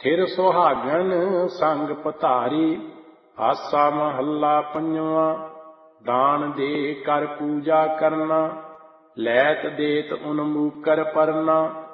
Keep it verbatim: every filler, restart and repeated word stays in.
ਫਿਰ ਸੁਹਾਗਣ ਸੰਗ ਪਧਾਰੀ। ਆਸਾ ਮਹੱਲਾ ਪੰਜਵਾਂ। ਦਾਨ ਦੇ ਕਰ ਪੂਜਾ ਕਰਨਾ, ਲੈਤ ਦੇਤ ਉਨਮੂਕਰ ਪਰਨਾ।